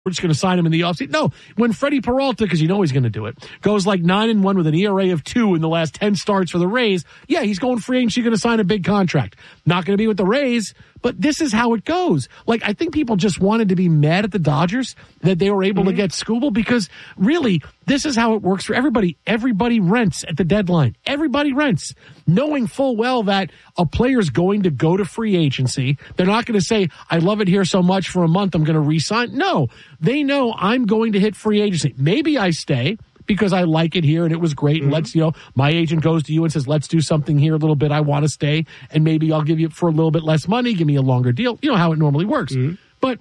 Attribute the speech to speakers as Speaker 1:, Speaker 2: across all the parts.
Speaker 1: we're just going to sign him in the offseason. No, when Freddie Peralta, because you know he's going to do it, goes like 9-1 with an ERA of 2 in the last 10 starts for the Rays, yeah, he's going free agency, going to sign a big contract. Not going to be with the Rays, but this is how it goes. Like, I think people just wanted to be mad at the Dodgers that they were able to get Skubal, because really, this is how it works for everybody. Everybody rents at the deadline. Everybody rents, knowing full well that a player's going to go to free agency. They're not going to say, I love it here so much for a month, I'm going to re-sign. No, they know I'm going to hit free agency. Maybe I stay because I like it here and it was great. And let's, my agent goes to you and says, let's do something here a little bit. I want to stay, and maybe I'll give you for a little bit less money. Give me a longer deal. You know how it normally works. But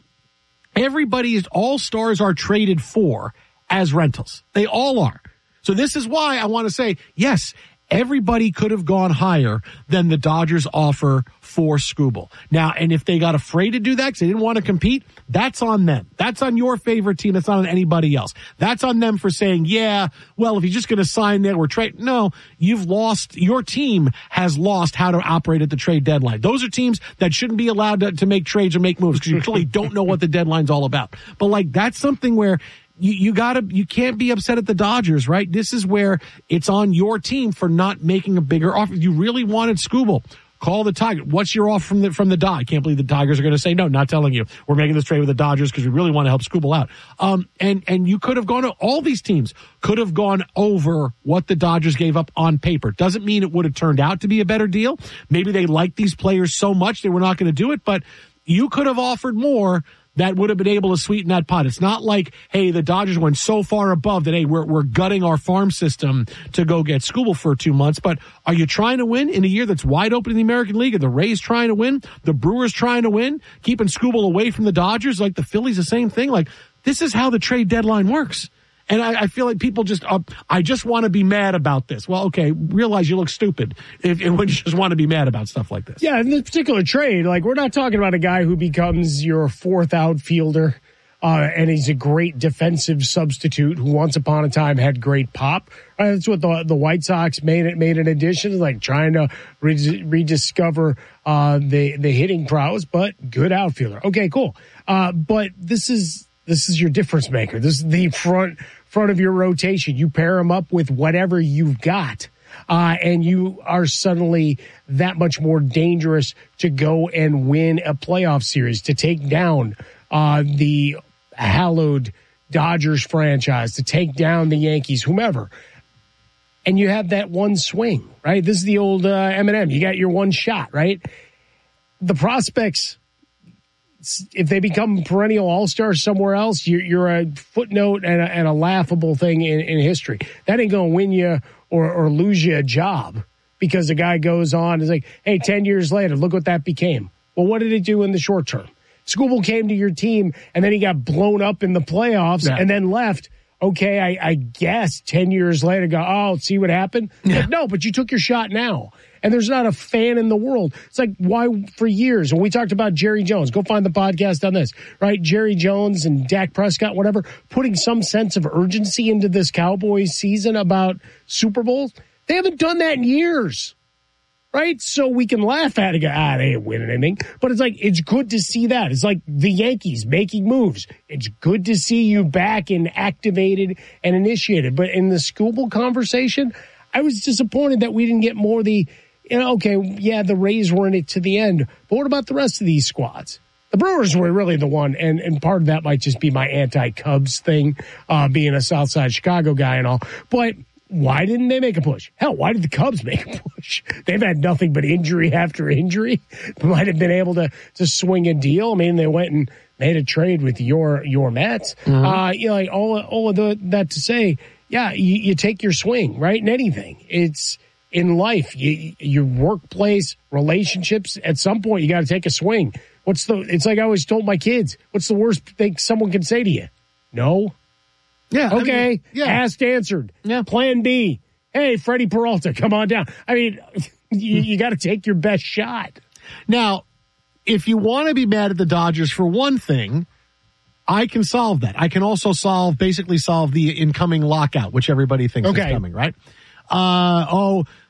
Speaker 1: all stars are traded for as rentals. They all are. So this is why I want to say, yes, everybody could have gone higher than the Dodgers offer for Skubal. Now, and if they got afraid to do that because they didn't want to compete, that's on them. That's on your favorite team. That's not on anybody else. That's on them for saying, yeah, well, if he's just going to sign there, we're trade. No, you've lost. Your team has lost how to operate at the trade deadline. Those are teams that shouldn't be allowed to make trades or make moves because you clearly don't know what the deadline's all about. But like, that's something where you can't be upset at the Dodgers, right? This is where it's on your team for not making a bigger offer. If you really wanted Skubal, call the Tigers. What's your offer from the Dodgers? I can't believe the Tigers are going to say, no, not telling you. We're making this trade with the Dodgers because we really want to help Skubal out. And you could have gone to, all these teams could have gone over what the Dodgers gave up on paper. Doesn't mean it would have turned out to be a better deal. Maybe they liked these players so much they were not going to do it, but you could have offered more that would have been able to sweeten that pot. It's not like, hey, the Dodgers went so far above that, hey, we're gutting our farm system to go get Skubal for 2 months. But are you trying to win in a year that's wide open in the American League? Are the Rays trying to win? The Brewers trying to win? Keeping Skubal away from the Dodgers? Like the Phillies, the same thing. Like, this is how the trade deadline works. And I feel like people just, I just want to be mad about this. Well, okay, realize you look stupid when you just want to be mad about stuff like this.
Speaker 2: Yeah, in this particular trade, like, we're not talking about a guy who becomes your fourth outfielder, and he's a great defensive substitute who once upon a time had great pop. That's what the White Sox made an addition, like trying to rediscover the hitting prowess, but good outfielder. Okay, cool. But this is your difference maker. This is the front of your rotation. You pair them up with whatever you've got, and you are suddenly that much more dangerous to go and win a playoff series, to take down the hallowed Dodgers franchise, to take down the Yankees, whomever. And you have that one swing, right? This is the old Eminem. You got your one shot, right? The prospects, if they become perennial all-stars somewhere else, you're a footnote and a laughable thing in history. That ain't going to win you or lose you a job because the guy goes on and is like, hey, 10 years later, look what that became. Well, what did it do in the short term? Skubal came to your team, and then he got blown up in the playoffs and then left. Okay, I guess 10 years later, go, oh, see what happened?
Speaker 1: Yeah.
Speaker 2: Like, no, but you took your shot now. And there's not a fan in the world. It's like, why for years, when we talked about Jerry Jones, go find the podcast on this, right? Jerry Jones and Dak Prescott, whatever, putting some sense of urgency into this Cowboys season about Super Bowls. They haven't done that in years, right? So we can laugh at it and go, they ain't winning anything. But it's like, it's good to see that. It's like the Yankees making moves. It's good to see you back and activated and initiated. But in the Skubal conversation, I was disappointed that we didn't get more of the, okay, yeah, the Rays were in it to the end, but what about the rest of these squads? The Brewers were really the one, and part of that might just be my anti-Cubs thing, being a Southside Chicago guy and all. But why didn't they make a push? Hell, why did the Cubs make a push? They've had nothing but injury after injury. They might have been able to swing a deal. I mean, they went and made a trade with your Mets. Like all of that to say, yeah, you take your swing, right? In anything. It's in life, your workplace, relationships, at some point you got to take a swing. It's like I always told my kids, what's the worst thing someone can say to you? No.
Speaker 1: Yeah.
Speaker 2: Okay.
Speaker 1: I mean, yeah.
Speaker 2: Asked, answered.
Speaker 1: Yeah.
Speaker 2: Plan B. Hey, Freddie Peralta, come on down. I mean, you got to take your best shot.
Speaker 1: Now, if you want to be mad at the Dodgers for one thing, I can solve that. I can also solve the incoming lockout, which everybody thinks is coming, right?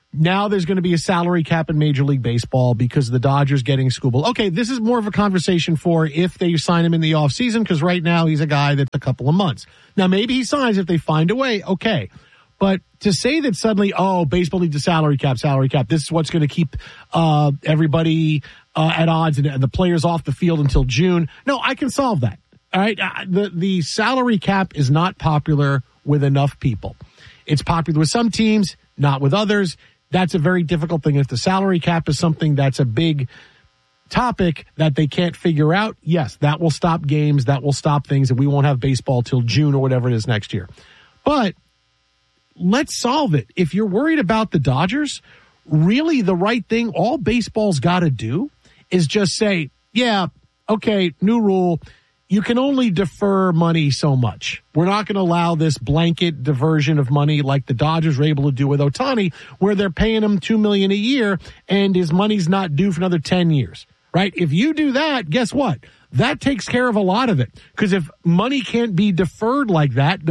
Speaker 1: now there's going to be a salary cap in Major League Baseball because of the Dodgers getting Skubal. Okay, this is more of a conversation for if they sign him in the offseason, because right now he's a guy that's a couple of months. Now, maybe he signs if they find a way, okay. But to say that suddenly, baseball needs a salary cap, this is what's going to keep everybody at odds and the players off the field until June. No, I can solve that. All right, the salary cap is not popular with enough people. It's popular with some teams, not with others. That's a very difficult thing. If the salary cap is something that's a big topic that they can't figure out, yes, that will stop games, that will stop things, and we won't have baseball till June or whatever it is next year. But let's solve it. If you're worried about the Dodgers, really the right thing, all baseball's got to do is just say, yeah, okay, new rule. You can only defer money so much. We're not going to allow this blanket diversion of money like the Dodgers were able to do with Ohtani, where they're paying him $2 million a year and his money's not due for another 10 years, right? If you do that, guess what? That takes care of a lot of it. Because if money can't be deferred like that,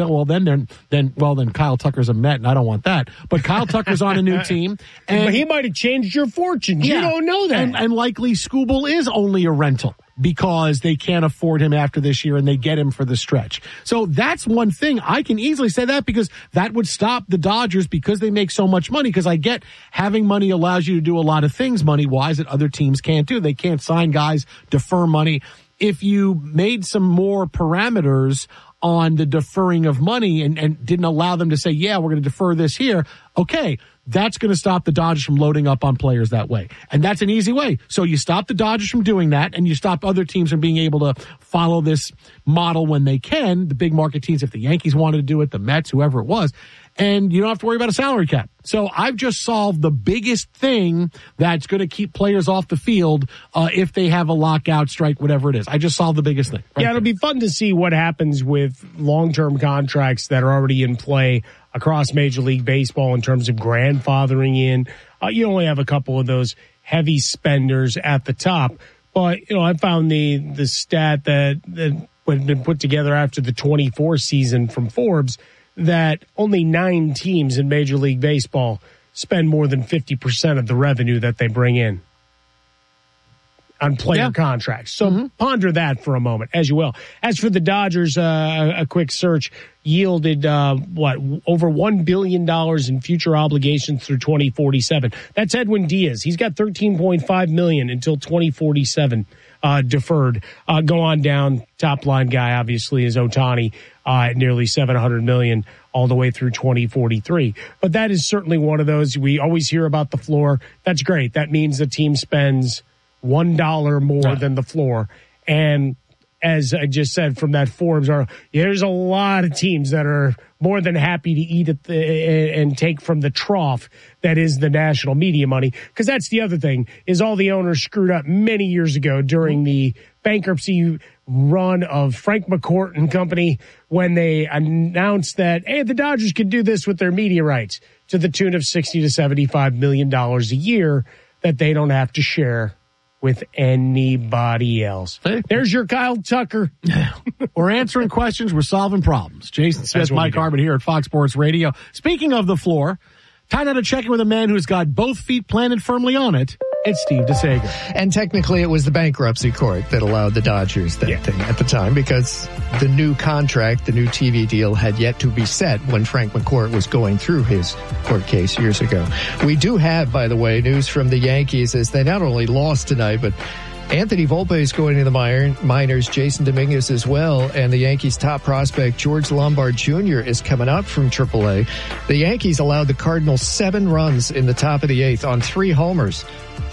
Speaker 1: then Kyle Tucker's a Met, and I don't want that. But Kyle Tucker's on a new team, and
Speaker 2: but he might have changed your fortunes. Yeah, you don't know that,
Speaker 1: and likely Skubal is only a rental because they can't afford him after this year and they get him for the stretch. So that's one thing. I can easily say that because that would stop the Dodgers because they make so much money. Because I get having money allows you to do a lot of things money-wise that other teams can't do. They can't sign guys, defer money. If you made some more parameters on the deferring of money and didn't allow them to say, yeah, we're going to defer this here, okay, that's going to stop the Dodgers from loading up on players that way. And that's an easy way. So you stop the Dodgers from doing that, and you stop other teams from being able to follow this model when they can, the big market teams, if the Yankees wanted to do it, the Mets, whoever it was, and you don't have to worry about a salary cap. So I've just solved the biggest thing that's going to keep players off the field if they have a lockout, strike, whatever it is. I just solved the biggest thing.
Speaker 2: Right, it'll be fun to see what happens with long-term contracts that are already in play across Major League Baseball in terms of grandfathering in. You only have a couple of those heavy spenders at the top. But, I found the stat that had been put together after the 24 season from Forbes that only 9 teams in Major League Baseball spend more than 50% of the revenue that they bring in on player contracts. So ponder that for a moment, as you will. As for the Dodgers, a quick search yielded, over $1 billion in future obligations through 2047. That's Edwin Diaz. He's got $13.5 million until 2047 deferred. Go on down. Top line guy, obviously, is Ohtani at nearly $700 million all the way through 2043. But that is certainly one of those. We always hear about the floor. That's great. That means the team spends $1 more than the floor. And as I just said from that Forbes article, there's a lot of teams that are more than happy to eat at and take from the trough that is the national media money. Because that's the other thing, is all the owners screwed up many years ago during the bankruptcy run of Frank McCourt and company when they announced that, hey, the Dodgers could do this with their media rights to the tune of $60 to $75 million a year that they don't have to share with anybody else. There's your Kyle Tucker.
Speaker 1: We're answering questions. We're solving problems. Jason Smith, Mike Harmon here at Fox Sports Radio. Speaking of the floor, time now to check in with a man who's got both feet planted firmly on it. It's Steve DeSager.
Speaker 3: And technically it was the bankruptcy court that allowed the Dodgers that thing at the time because the new contract, the new TV deal had yet to be set when Frank McCourt was going through his court case years ago. We do have, by the way, news from the Yankees as they not only lost tonight, but Anthony Volpe is going to the minors, Jason Dominguez as well, and the Yankees' top prospect, George Lombard Jr., is coming up from AAA. The Yankees allowed the Cardinals 7 runs in the top of the 8th on 3 homers.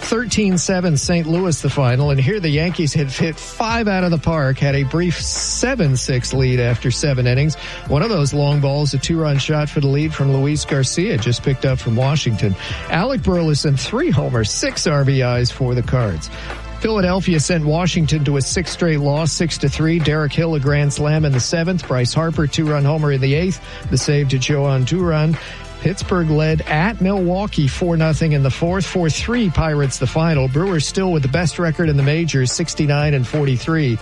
Speaker 3: 13-7 St. Louis the final, and here the Yankees had hit 5 out of the park, had a brief 7-6 lead after 7 innings. One of those long balls, a 2-run shot for the lead from Luis Garcia, just picked up from Washington. Alec Burleson, 3 homers, 6 RBIs for the Cards. Philadelphia sent Washington to a 6th straight loss, 6-3. Derek Hill, a grand slam in the 7th. Bryce Harper, 2-run homer in the 8th. The save to Joan Duran. Pittsburgh led at Milwaukee 4-0 in the 4th. 4-3 Pirates the final. Brewers still with the best record in the majors, 69-43.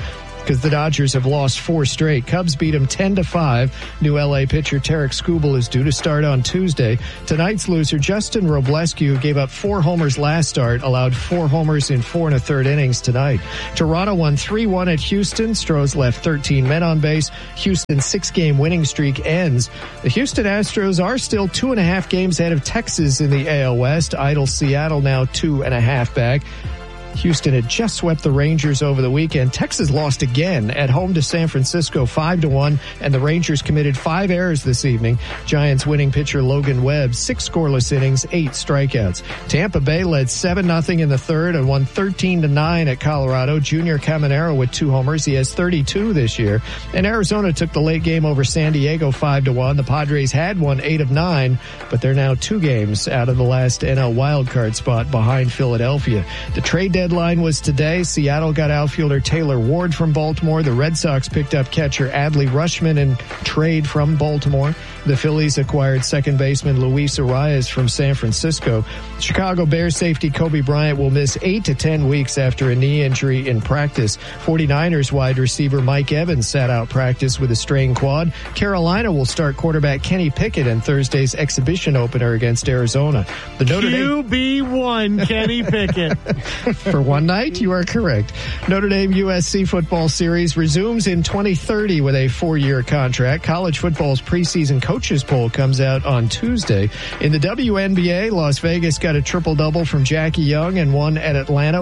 Speaker 3: because the Dodgers have lost 4 straight. Cubs beat them 10-5. New LA pitcher Tarek Skubal is due to start on Tuesday. Tonight's loser, Justin Roblescu, who gave up 4 homers last start, allowed 4 homers in 4 1/3 innings tonight. Toronto won 3-1 at Houston. Strohs left 13 men on base. Houston's 6-game winning streak ends. The Houston Astros are still 2.5 games ahead of Texas in the AL West. Idle Seattle now 2.5 back. Houston had just swept the Rangers over the weekend. Texas lost again at home to San Francisco 5-1, and the Rangers committed 5 errors this evening. Giants winning pitcher Logan Webb, 6 scoreless innings, 8 strikeouts. Tampa Bay led 7-0 in the third and won 13-9 at Colorado. Junior Caminero with 2 homers. He has 32 this year. And Arizona took the late game over San Diego 5-1. The Padres had won 8 of 9, but they're now 2 games out of the last NL wildcard spot behind Philadelphia. The trade deadline was today. Seattle got outfielder Taylor Ward from Baltimore. The Red Sox picked up catcher Adley Rutschman in trade from Baltimore. The Phillies acquired second baseman Luis Arias from San Francisco. Chicago Bears safety Kobe Bryant will miss 8 to 10 weeks after a knee injury in practice. 49ers wide receiver Mike Evans sat out practice with a strained quad. Carolina will start quarterback Kenny Pickett in Thursday's exhibition opener against Arizona. The Notre Dame
Speaker 1: QB1 Kenny Pickett.
Speaker 3: For one night, you are correct. Notre Dame USC football series resumes in 2030 with a 4-year contract. College football's preseason coaches poll comes out on Tuesday. In the WNBA, Las Vegas got a triple-double from Jackie Young and won at Atlanta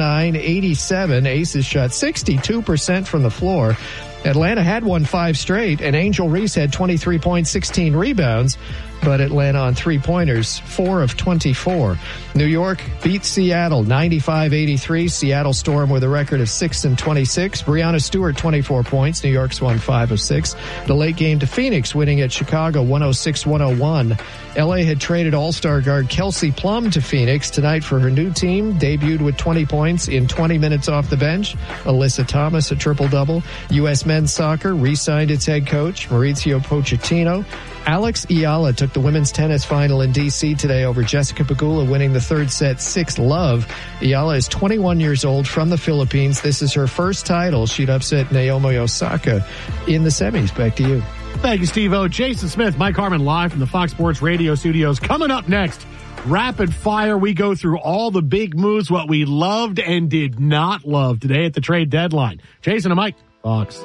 Speaker 3: 109-87. Aces shot 62% from the floor. Atlanta had won 5 straight, and Angel Reese had 23 points, 16 rebounds, but Atlanta on 3-pointers, 4 of 24. New York beat Seattle 95-83. Seattle Storm with a record of 6-26. Breanna Stewart 24 points. New York's won 5 of 6. The late game to Phoenix, winning at Chicago 106-101. LA had traded all-star guard Kelsey Plum to Phoenix tonight for her new team. Debuted with 20 points in 20 minutes off the bench. Alyssa Thomas, a triple-double. U.S. men's soccer re-signed its head coach, Mauricio Pochettino. Alex Ayala took the women's tennis final in D.C. today over Jessica Pegula, winning the third set 6-love. Ayala is 21 years old, from the Philippines. This is her first title. She'd upset Naomi Osaka in the semis. Back to you.
Speaker 1: Thank you, Steve-O. Jason Smith, Mike Harmon, live from the Fox Sports Radio studios. Coming up next, rapid fire. We go through all the big moves, what we loved and did not love today at the trade deadline. Jason and Mike, Fox.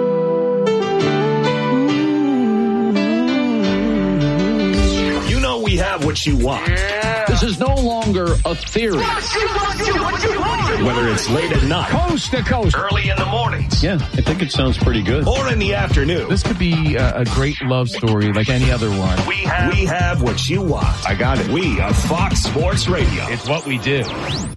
Speaker 4: We have what you want.
Speaker 5: Yeah. This is no longer a theory.
Speaker 4: Whether it's late at night,
Speaker 5: coast to coast,
Speaker 4: early in the mornings.
Speaker 5: Yeah, I think it sounds pretty good.
Speaker 4: Or in the afternoon.
Speaker 6: This could be a great love story like any other one.
Speaker 4: We have what you want.
Speaker 6: I got it.
Speaker 4: We are Fox Sports Radio.
Speaker 6: It's what we do.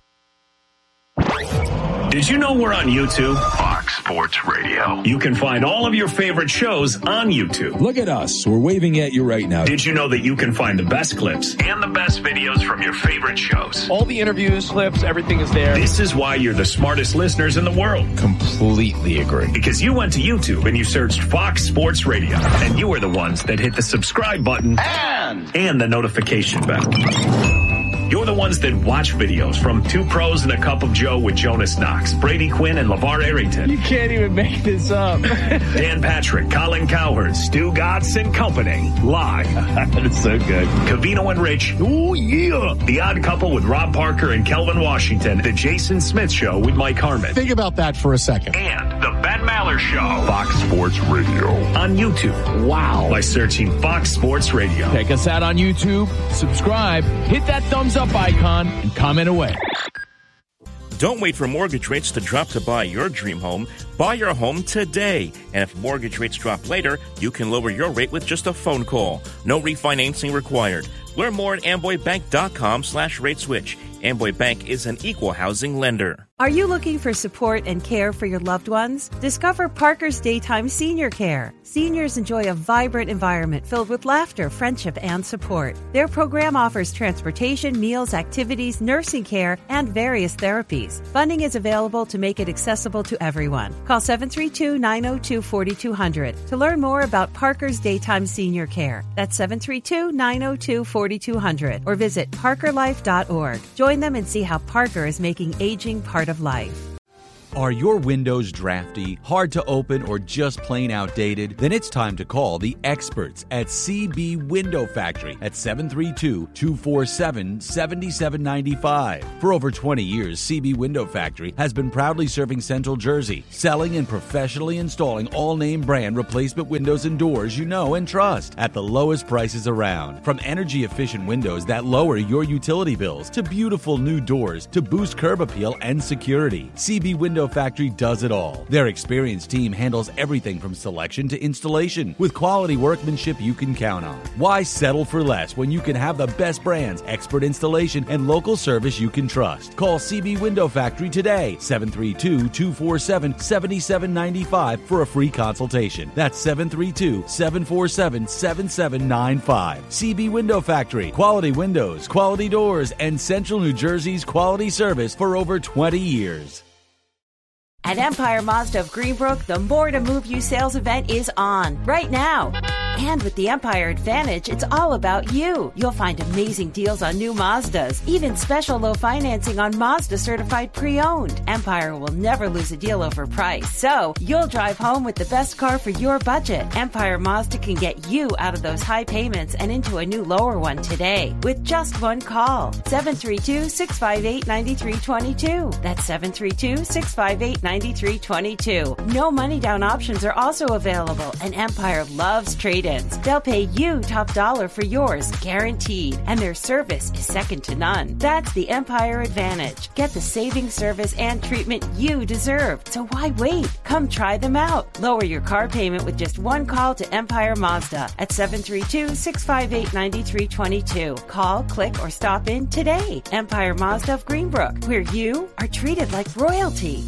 Speaker 4: Did you know we're on YouTube?
Speaker 7: Fox Sports Radio.
Speaker 4: You can find all of your favorite shows on YouTube.
Speaker 8: Look at us. We're waving at you right now.
Speaker 4: Did you know that you can find the best clips and the best videos from your favorite shows?
Speaker 6: All the interviews, clips, everything is there.
Speaker 4: This is why you're the smartest listeners in the world.
Speaker 6: Completely agree.
Speaker 4: Because you went to YouTube and you searched Fox Sports Radio. And you were the ones that hit the subscribe button and the notification bell. You're the ones that watch videos from Two Pros and a Cup of Joe with Jonas Knox, Brady Quinn, and LeVar Arrington.
Speaker 6: You can't even make this up.
Speaker 4: Dan Patrick, Colin Cowherd, Stu Gatz and company. Live.
Speaker 6: That's so good.
Speaker 4: Covino and Rich. Ooh, yeah. The Odd Couple with Rob Parker and Kelvin Washington. The Jason Smith Show with Mike Harmon.
Speaker 1: Think about that for a second.
Speaker 4: And the Ben Maller Show.
Speaker 7: Fox Sports Radio.
Speaker 4: On YouTube. Wow. By searching Fox Sports Radio.
Speaker 6: Check us out on YouTube. Subscribe. Hit that thumbs up icon and comment away.
Speaker 9: Don't wait for mortgage rates to drop to buy your dream home. Buy your home today. And if mortgage rates drop later, you can lower your rate with just a phone call. No refinancing required. Learn more at amboybank.com/rateswitch. Amboy Bank is an equal housing lender.
Speaker 10: Are you looking for support and care for your loved ones? Discover Parker's Daytime Senior Care. Seniors enjoy a vibrant environment filled with laughter, friendship, and support. Their program offers transportation, meals, activities, nursing care, and various therapies. Funding is available to make it accessible to everyone. Call 732-902-4200 to learn more about Parker's Daytime Senior Care. That's 732-902-4200 or visit parkerlife.org. Join them and see how Parker is making aging part of life.
Speaker 11: Are your windows drafty, hard to open, or just plain outdated? Then it's time to call the experts at CB Window Factory at 732-247-7795. For over 20 years, CB Window Factory has been proudly serving Central Jersey, selling and professionally installing all name brand replacement windows and doors you know and trust at the lowest prices around. From energy efficient windows that lower your utility bills to beautiful new doors to boost curb appeal and security, CB Window Factory does it all. Their experienced team handles everything from selection to installation with quality workmanship you can count on. Why settle for less when you can have the best brands, expert installation, and local service you can trust? Call CB Window Factory today, 732-247-7795 for a free consultation. That's 732-747-7795. CB Window Factory. Quality windows, quality doors, and Central New Jersey's quality service for over 20 years.
Speaker 10: At Empire Mazda of Greenbrook, the More to Move You sales event is on right now. And with the Empire Advantage, it's all about you. You'll find amazing deals on new Mazdas, even special low financing on Mazda certified pre-owned. Empire will never lose a deal over price, so you'll drive home with the best car for your budget. Empire Mazda can get you out of those high payments and into a new lower one today with just one call. 732-658-9322. That's 732-658-9322. No money down options are also available, and Empire loves trade-ins. They'll pay you top dollar for yours, guaranteed, and their service is second to none. That's the Empire Advantage. Get the saving service and treatment you deserve. So why wait? Come try them out. Lower your car payment with just one call to Empire Mazda at 732-658-9322. Call, click, or stop in today. Empire Mazda of Greenbrook, where you are treated like royalty.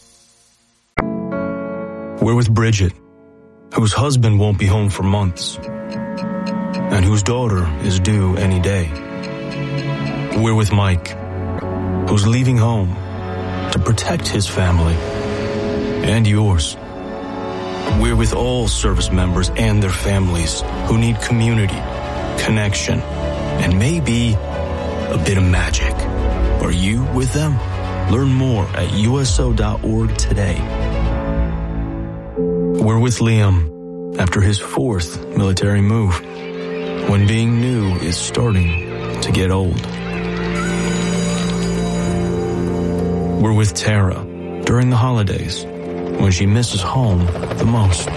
Speaker 12: We're with Bridget, whose husband won't be home for months, and whose daughter is due any day. We're with Mike, who's leaving home to protect his family and yours. We're with all service members and their families who need community, connection, and maybe a bit of magic. Are you with them? Learn more at USO.org today. We're with Liam after his 4th military move, when being new is starting to get old. We're with Tara during the holidays, when she misses home the most.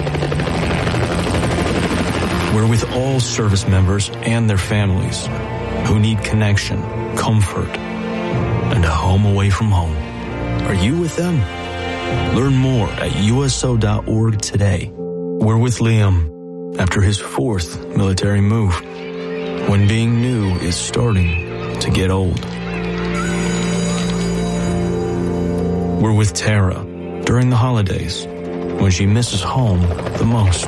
Speaker 12: We're with all service members and their families who need connection, comfort, and a home away from home. Are you with them? Learn more at USO.org today. We're with Liam after his 4th military move, when being new is starting to get old. We're with Tara during the holidays, when she misses home the most.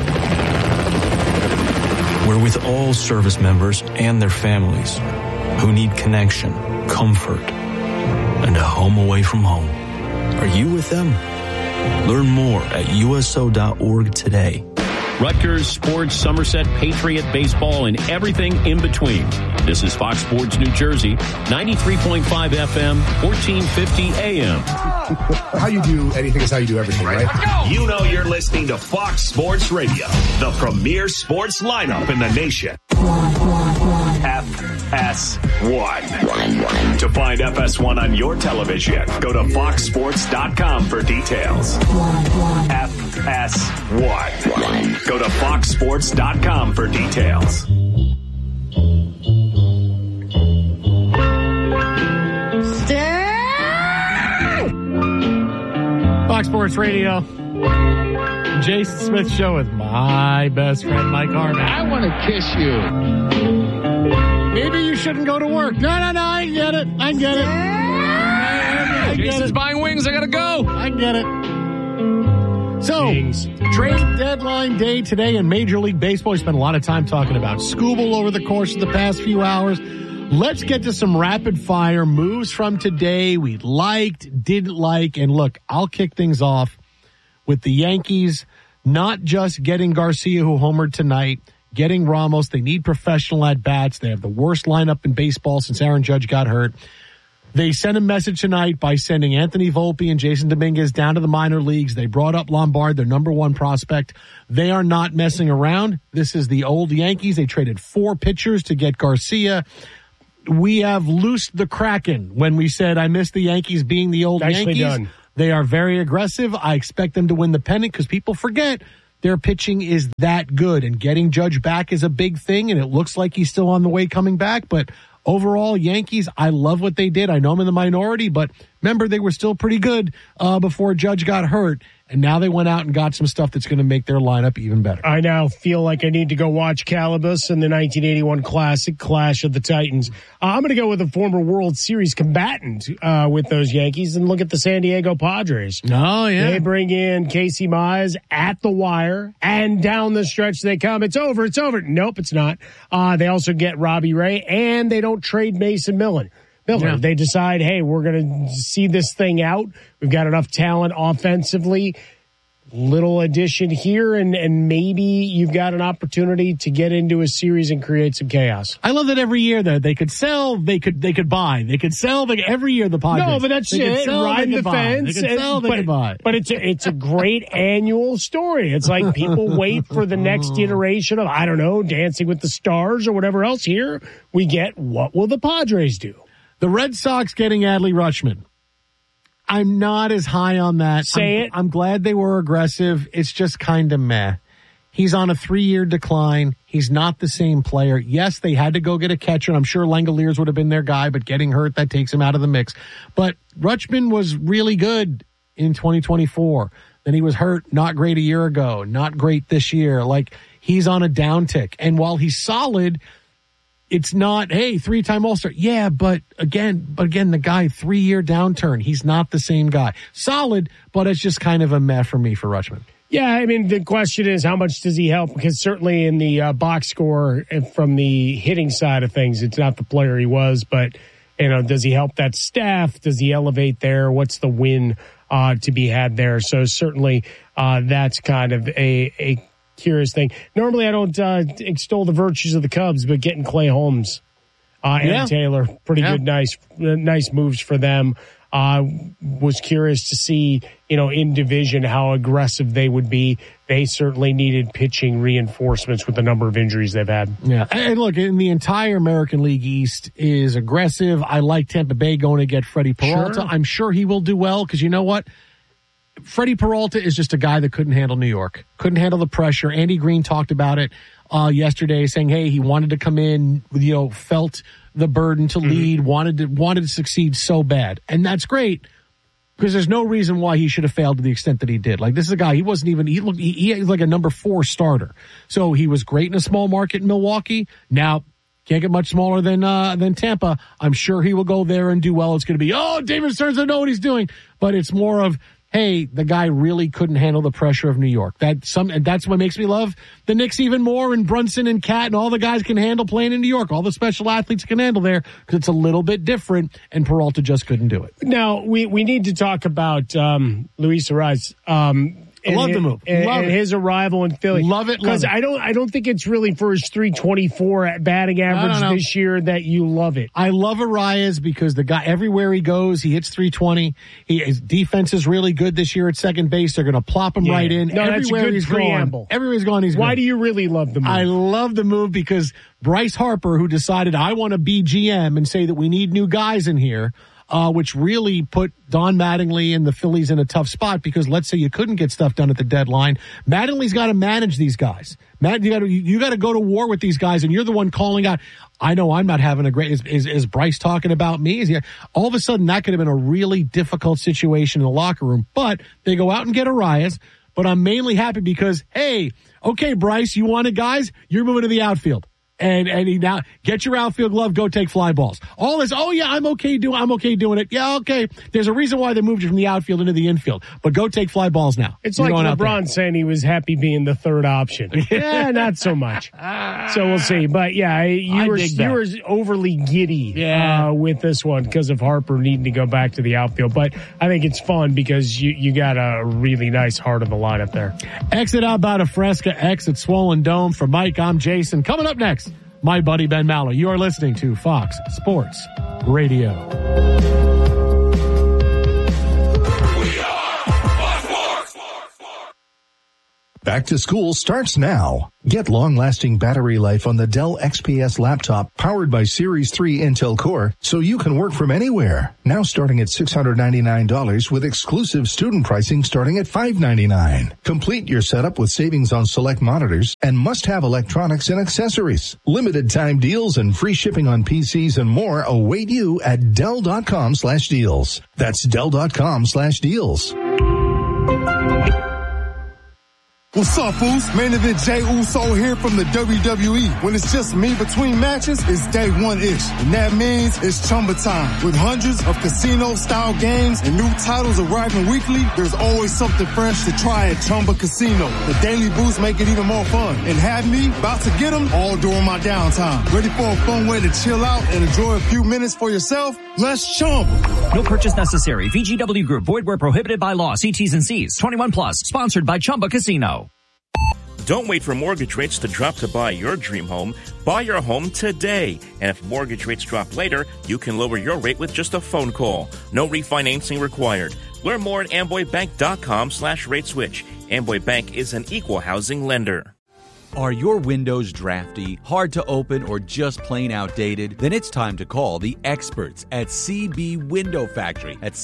Speaker 12: We're with all service members and their families who need connection, comfort, and a home away from home. Are you with them? Learn more at USO.org today.
Speaker 5: Rutgers, sports, Somerset, Patriot, baseball, and everything in between. This is Fox Sports New Jersey, 93.5 FM, 1450 AM.
Speaker 13: How you do anything is how you do everything, right?
Speaker 4: You know you're listening to Fox Sports Radio, the premier sports lineup in the nation. FS1. To find FS1 on your television, go to foxsports.com for details. FS1. Go to foxsports.com for details.
Speaker 1: Fox Sports Radio. Jason Smith Show with my best friend, Mike Harmon.
Speaker 6: I want to kiss you.
Speaker 1: Maybe you shouldn't go to work. No, I get it. I get it.
Speaker 6: Jason's buying wings. I got to go.
Speaker 1: I get it. So, trade deadline day today in Major League Baseball. We spent a lot of time talking about Skubal over the course of the past few hours. Let's get to some rapid fire moves from today we liked, didn't like, and look, I'll kick things off with the Yankees not just getting Garcia, who homered tonight, getting Ramos. They need professional at-bats. They have the worst lineup in baseball since Aaron Judge got hurt. They sent a message tonight by sending Anthony Volpe and Jason Dominguez down to the minor leagues. They brought up Lombard, their number one prospect. They are not messing around. This is the old Yankees. They traded 4 pitchers to get Garcia. We have loosed the Kraken when we said I miss the Yankees being the old
Speaker 2: Nicely
Speaker 1: Yankees.
Speaker 2: done.
Speaker 1: They are very aggressive. I expect them to win the pennant because people forget their pitching is that good, and getting Judge back is a big thing, and it looks like he's still on the way coming back. But overall, Yankees, I love what they did. I know I'm in the minority, but remember, they were still pretty good before Judge got hurt. And now they went out and got some stuff that's going to make their lineup even better.
Speaker 2: I now feel like I need to go watch Calabas in the 1981 Classic, Clash of the Titans. I'm going to go with a former World Series combatant with those Yankees and look at the San Diego Padres.
Speaker 1: Oh, yeah.
Speaker 2: They bring in Casey Mize at the wire, and down the stretch they come. It's over. Nope, it's not. They also get Robbie Ray, and they don't trade Mason Miller.
Speaker 1: Yeah.
Speaker 2: They decide, hey, we're going to see this thing out. We've got enough talent offensively. Little addition here, and maybe you've got an opportunity to get into a series and create some chaos.
Speaker 1: I love that every year that they could sell, they could buy. They could sell every year the Padres.
Speaker 2: No, but that's it. Ride the fence.
Speaker 1: They could sell, they could buy.
Speaker 2: But it's a great annual story. It's like people wait for the next iteration of, I don't know, Dancing with the Stars or whatever else. Here we get, what will the Padres do?
Speaker 1: The Red Sox getting Adley Rutschman. I'm not as high on that. I'm glad they were aggressive. It's just kind of meh. He's on a 3-year decline. He's not the same player. Yes, they had to go get a catcher, and I'm sure Langoliers would have been their guy, but getting hurt, that takes him out of the mix. But Rutschman was really good in 2024. Then he was hurt, not great a year ago, not great this year. Like, he's on a downtick. And while he's solid, it's not, hey, 3-time All-Star. Yeah, but again, the guy, 3-year downturn. He's not the same guy. Solid, but it's just kind of a meh for me for Rutschman.
Speaker 2: Yeah, I mean, the question is, how much does he help? Because certainly in the box score from the hitting side of things, it's not the player he was, but, does he help that staff? Does he elevate there? What's the win to be had there? So certainly that's kind of a curious thing. Normally I don't extol the virtues of the Cubs, but getting Clay Holmes and Taylor, pretty good, nice moves for them. Was curious to see, in division how aggressive they would be. They certainly needed pitching reinforcements with the number of injuries they've had.
Speaker 1: Yeah. And look, in the entire American League East is aggressive. I like Tampa Bay going to get Freddie Peralta. Sure. I'm sure he will do well because you know what? Freddie Peralta is just a guy that couldn't handle New York, couldn't handle the pressure. Andy Green talked about it yesterday, saying, hey, he wanted to come in, felt the burden to lead, wanted to succeed so bad. And that's great because there's no reason why he should have failed to the extent that he did. Like, this is a guy, he was like a number 4 starter. So he was great in a small market in Milwaukee. Now, can't get much smaller than Tampa. I'm sure he will go there and do well. It's going to be, David Stearns doesn't know what he's doing. But it's more of, hey, the guy really couldn't handle the pressure of New York. And that's what makes me love the Knicks even more, and Brunson and Cat and all the guys can handle playing in New York. All the special athletes can handle there because it's a little bit different, and Peralta just couldn't do it.
Speaker 2: Now, we need to talk about Luis Arraez.
Speaker 1: I love the move.
Speaker 2: And his arrival in Philly.
Speaker 1: Love it.
Speaker 2: Because I don't think it's really for his 324 batting average this year that you love it.
Speaker 1: I love Arraez because the guy, everywhere he goes, he hits 320. His defense is really good this year at second base. They're going to plop him right in.
Speaker 2: No,
Speaker 1: everywhere
Speaker 2: that's a good preamble.
Speaker 1: Everywhere he's gone, he's good.
Speaker 2: Why do you really love the move?
Speaker 1: I love the move because Bryce Harper, who decided I want to be GM and say that we need new guys in here, which really put Don Mattingly and the Phillies in a tough spot because let's say you couldn't get stuff done at the deadline. Mattingly's got to manage these guys. You got to go to war with these guys, and you're the one calling out. I know I'm not having a great. Is Bryce talking about me? All of a sudden that could have been a really difficult situation in the locker room. But they go out and get Arraez. But I'm mainly happy because, hey, okay, Bryce, you wanted guys, you're moving to the outfield. And he now get your outfield glove, go take fly balls. All this, I'm okay doing it. Yeah, okay. There's a reason why they moved you from the outfield into the infield. But go take fly balls now.
Speaker 2: It's like LeBron saying he was happy being the third option. Yeah, not so much. So we'll see. But yeah, you were overly giddy with this one because of Harper needing to go back to the outfield. But I think it's fun because you got a really nice heart of the lineup there.
Speaker 1: Exit out about a Fresca, exit Swollen Dome. For Mike, I'm Jason. Coming up next, my buddy Ben Maller. You are listening to Fox Sports Radio.
Speaker 14: Back to school starts now. Get long-lasting battery life on the Dell XPS laptop powered by Series 3 Intel Core so you can work from anywhere. Now starting at $699 with exclusive student pricing starting at $599. Complete your setup with savings on select monitors and must-have electronics and accessories. Limited time deals and free shipping on PCs and more await you at Dell.com/deals. That's Dell.com/deals.
Speaker 15: What's up, fools? Main event Jey Uso here from the WWE. When it's just me between matches, it's day one-ish. And that means it's Chumba time. With hundreds of casino-style games and new titles arriving weekly, there's always something fresh to try at Chumba Casino. The daily boosts make it even more fun. And have me about to get them all during my downtime. Ready for a fun way to chill out and enjoy a few minutes for yourself? Let's Chumba.
Speaker 16: No purchase necessary. VGW Group. Void where prohibited by law. See T's and C's. 21 plus. Sponsored by Chumba Casino.
Speaker 9: Don't wait for mortgage rates to drop to buy your dream home. Buy your home today. And if mortgage rates drop later, you can lower your rate with just a phone call. No refinancing required. Learn more at AmboyBank.com/rate switch. Amboy Bank is an equal housing lender.
Speaker 11: Are your windows drafty, hard to open, or just plain outdated? Then it's time to call the experts at CB Window Factory at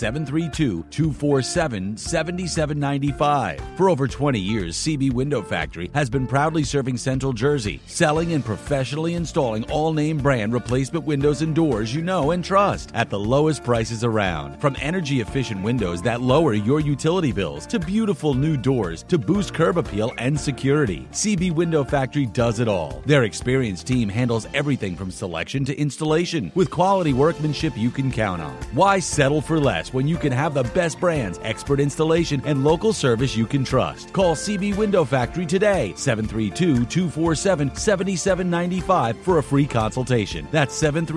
Speaker 11: 732-247-7795. For over 20 years, CB Window Factory has been proudly serving Central Jersey, selling and professionally installing all-name brand replacement windows and doors you know and trust at the lowest prices around. From energy-efficient windows that lower your utility bills to beautiful new doors to boost curb appeal and security, CB Window Factory does it all. Their experienced team handles everything from selection to installation with quality workmanship you can count on. Why settle for less when you can have the best brands, expert installation, and local service you can trust? Call CB Window Factory today, 732-247-7795 for a free consultation. That's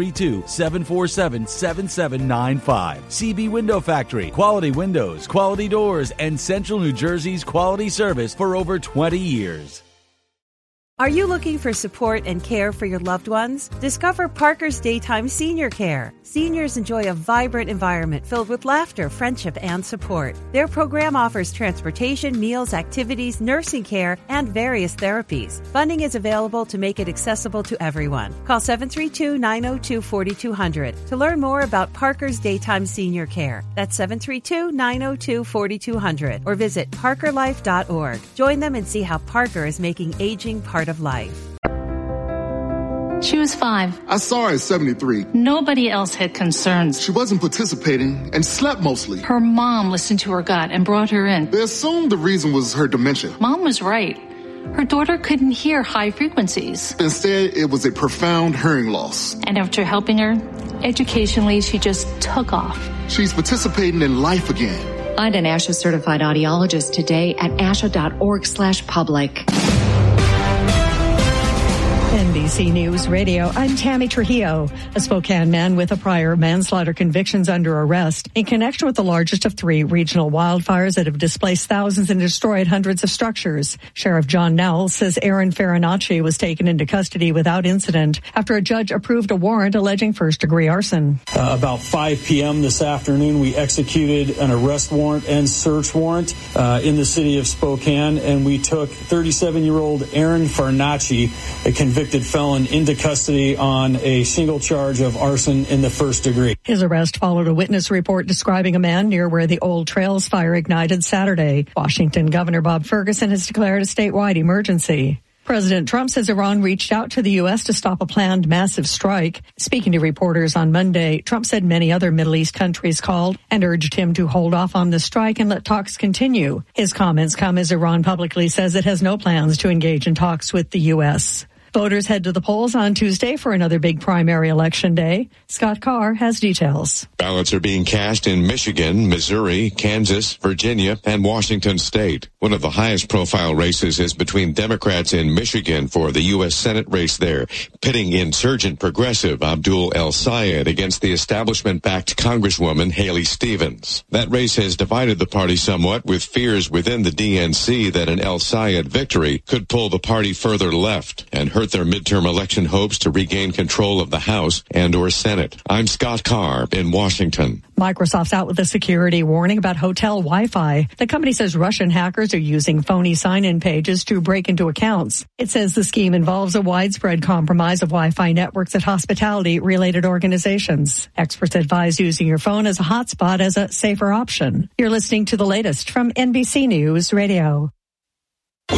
Speaker 11: 732-747-7795. CB Window Factory. Quality windows, quality doors, and Central New Jersey's quality service for over 20 years.
Speaker 10: Are you looking for support and care for your loved ones? Discover Parker's Daytime Senior Care. Seniors enjoy a vibrant environment filled with laughter, friendship, and support. Their program offers transportation, meals, activities, nursing care, and various therapies. Funding is available to make it accessible to everyone. Call 732-902-4200 to learn more about Parker's Daytime Senior Care. That's 732-902-4200 or visit parkerlife.org. Join them and see how Parker is making aging part of life.
Speaker 17: She was 5.
Speaker 15: I saw her at 73.
Speaker 17: Nobody else had concerns.
Speaker 15: She wasn't participating and slept mostly.
Speaker 17: Her mom listened to her gut and brought her in.
Speaker 15: They assumed the reason was her dementia.
Speaker 17: Mom was right. Her daughter couldn't hear high frequencies.
Speaker 15: Instead, it was a profound hearing loss.
Speaker 17: And after helping her, educationally, she just took off.
Speaker 15: She's participating in life again.
Speaker 18: Find an ASHA certified audiologist today at asha.org/public.
Speaker 19: NBC News Radio, I'm Tammy Trujillo. A Spokane man with a prior manslaughter convictions under arrest in connection with the largest of 3 regional wildfires that have displaced thousands and destroyed hundreds of structures. Sheriff John Nell says Aaron Farinacci was taken into custody without incident after a judge approved a warrant alleging first-degree arson.
Speaker 20: About 5 p.m. this afternoon, we executed an arrest warrant and search warrant in the city of Spokane, and we took 37-year-old Aaron Farinacci, a convicted felon, into custody on a single charge of arson in the first degree.
Speaker 19: His arrest followed a witness report describing a man near where the Old Trails fire ignited Saturday. Washington Governor Bob Ferguson has declared a statewide emergency. President Trump says Iran reached out to the U.S. to stop a planned massive strike. Speaking to reporters on Monday, Trump said many other Middle East countries called and urged him to hold off on the strike and let talks continue. His comments come as Iran publicly says it has no plans to engage in talks with the U.S. Voters head to the polls on Tuesday for another big primary election day. Scott Carr has details.
Speaker 21: Ballots are being cast in Michigan, Missouri, Kansas, Virginia, and Washington state. One of the highest profile races is between Democrats in Michigan for the U.S. Senate race there, pitting insurgent progressive Abdul El Sayed against the establishment-backed Congresswoman Haley Stevens. That race has divided the party somewhat, with fears within the DNC that an El Sayed victory could pull the party further left and hurt hurt their midterm election hopes to regain control of the House and/or Senate. I'm Scott Carr in Washington.
Speaker 19: Microsoft's out with a security warning about hotel Wi-Fi. The company says Russian hackers are using phony sign-in pages to break into accounts. It says the scheme involves a widespread compromise of Wi-Fi networks at hospitality-related organizations. Experts advise using your phone as a hotspot as a safer option. You're listening to the latest from NBC News Radio.